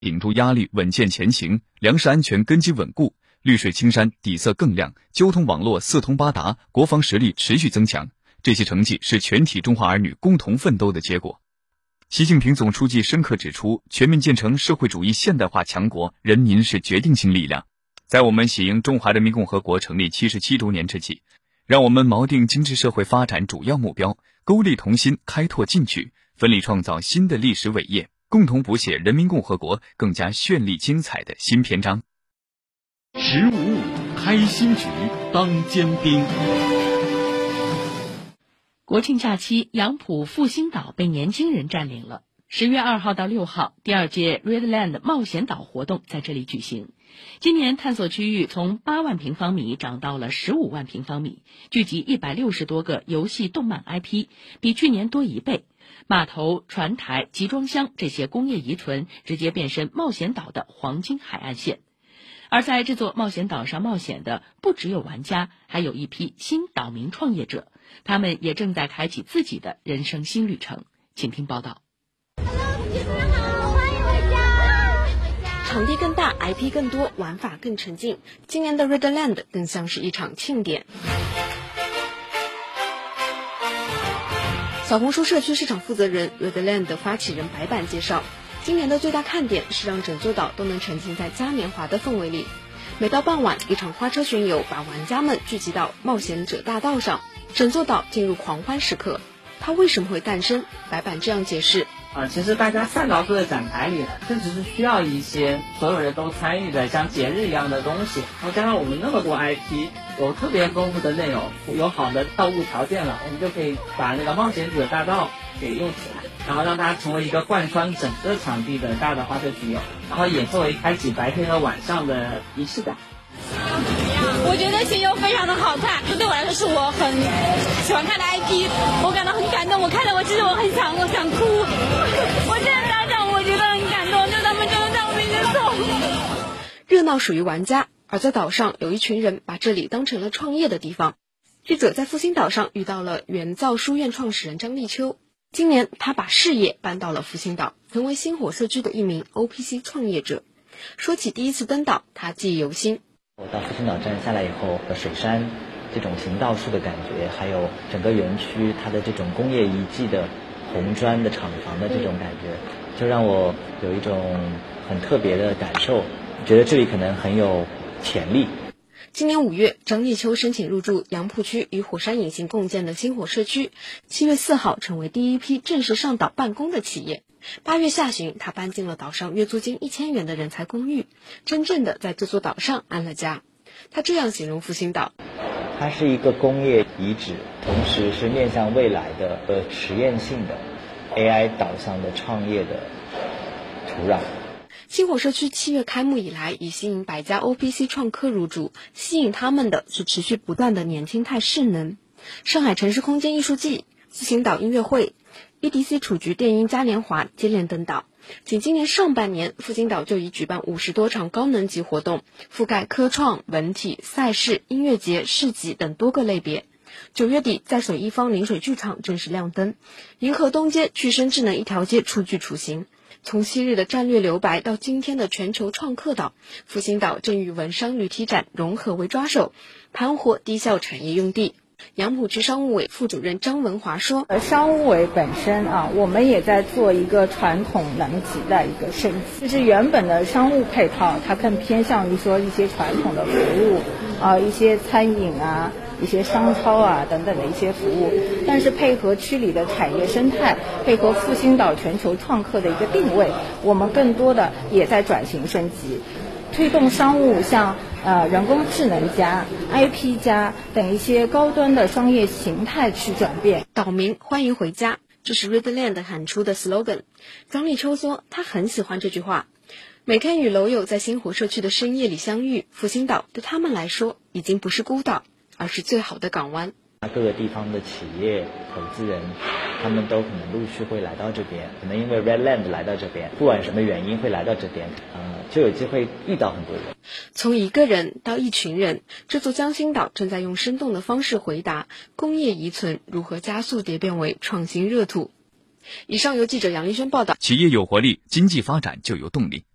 顶住压力稳健前行，粮食安全根基稳固，绿水青山底色更亮，交通网络四通八达，国防实力持续增强。这些成绩是全体中华儿女共同奋斗的结果。习近平总书记深刻指出，全面建成社会主义现代化强国，人民是决定性力量。在我们喜迎中华人民共和国成立77周年之际，让我们锚定精致社会发展主要目标，勾力同心，开拓进取，奋力创造新的历史伟业，共同谱写人民共和国更加绚丽精彩的新篇章。 1055开新局，当尖兵。 国庆假期，杨浦复兴岛被年轻人占领了。10月2号到6号，第2届 Redland 冒险岛活动在这里举行。今年探索区域从8万平方米涨到了15万平方米，聚集160多个游戏动漫 IP， 比去年多1倍。码头、船台、集装箱这些工业遗存直接变身冒险岛的黄金海岸线。而在这座冒险岛上冒险的不只有玩家，还有一批新岛民创业者，他们也正在开启自己的人生新旅程。请听报道。 场地更大， IP 更多，玩法更沉浸。今年的 Redland 更像是一场庆典。小红书社区市场负责人 Redland 的发起人白板介绍，今年的最大看点是让整座岛都能沉浸在嘉年华的氛围里。每到傍晚，一场花车巡游把玩家们聚集到冒险者大道上，整座岛进入狂欢时刻。它为什么会诞生？白板这样解释。 其实大家散到各个展台里，这只是需要一些所有人都参与的像节日一样的东西，然后加上我们那么多 IP， 有特别丰富的内容，有好的道路条件了，我们就可以把那个冒险者大道给用起来，然后让它成为一个贯穿整个场地的大的花车巡游，然后也作为开启白天和晚上的仪式感。 我觉得巡游非常的好看，对我来说是我很喜欢看的 IP， 我感到很感动，我看了其实我想哭，我真的当场我觉得很感动，就他们真的在我面前走。 热闹属于玩家，而在岛上有一群人把这里当成了创业的地方。记者在复兴岛上遇到了原造书院创始人张立秋，今年他把事业搬到了复兴岛，成为星火社区的一名 OPC 创业者。说起第一次登岛，他记忆犹新。 我到复兴岛站下来以后，水山这种行道树的感觉，还有整个园区它的这种工业遗迹的红砖的厂房的这种感觉，就让我有一种很特别的感受，觉得这里可能很有潜力。 今年5月，张立秋申请入驻杨浦区与火山引擎共建的星火社区，7月4号成为第一批正式上岛办公的企业。8月下旬，他搬进了岛上月租金1000元的人才公寓，真正的在这座岛上安了家。他这样形容复兴岛： 它是一个工业遗址，同时是面向未来的实验性的 AI 导向的创业的土壤。 星火社区7月开幕以来，已吸引100家 OPC 创客入驻，吸引他们的是持续不断的年轻态势能。上海城市空间艺术季、复兴岛音乐会、EDC 雏菊电音嘉年华接连登岛。仅今年上半年，复兴岛就已举办50多场高能级活动，覆盖科创、文体、赛事、音乐节、市集等多个类别。9月底，在水一方临水剧场正式亮灯，银河东街、去深智能一条街初具雏形。从昔日的战略留白到今天的全球创客岛，复兴岛正与文商旅体展融合为抓手，盘活低效产业用地。杨浦区商务委副主任张文华说， 商务委本身我们也在做一个传统能级的一个升级，就是原本的商务配套它更偏向于说一些传统的服务一些餐饮一些商超等等的一些服务，但是配合区里的产业生态，配合复兴岛全球创客的一个定位，我们更多的也在转型升级，推动商务像人工智能加 IP 加等一些高端的商业形态去转变。 岛民欢迎回家，这是 Redland 喊出的 slogan。 张立秋说他很喜欢这句话，每天与楼友在星火社区的深夜里相遇，复兴岛对他们来说已经不是孤岛，而是最好的港湾。 各个地方的企业投资人他们都可能陆续会来到这边，可能因为 Redland 来到这边，不管什么原因会来到这边就有机会遇到很多人。 从一个人到一群人，这座江心岛正在用生动的方式回答工业遗存如何加速蝶变为创新热土。以上由记者杨丽轩报道。 企业有活力，经济发展就有动力。